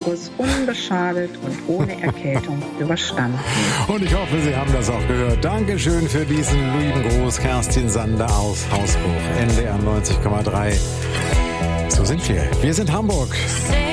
Virus unbeschadet und ohne Erkältung überstanden. Und ich hoffe, Sie haben das auch gehört. Dankeschön für diesen lieben Gruß, Kerstin Sander aus Hausbruch, NDR 90,3. So sind wir. Wir sind Hamburg.